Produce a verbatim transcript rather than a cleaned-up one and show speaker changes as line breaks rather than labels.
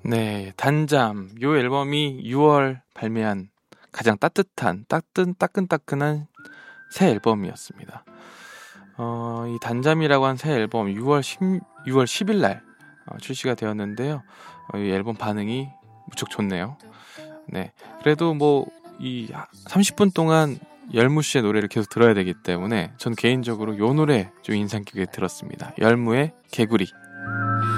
네, 단잠. 요 앨범이 유월 발매한 가장 따뜻한, 따끈, 따끈따끈한 새 앨범이었습니다. 어, 이 단잠이라고 한 새 앨범 유월 십 일 날 어, 출시가 되었는데요. 어, 이 앨범 반응이 무척 좋네요. 네, 그래도 뭐 이 삼십 분 동안 열무 씨의 노래를 계속 들어야 되기 때문에 전 개인적으로 요 노래 좀 인상 깊게 들었습니다. 열무의 개구리.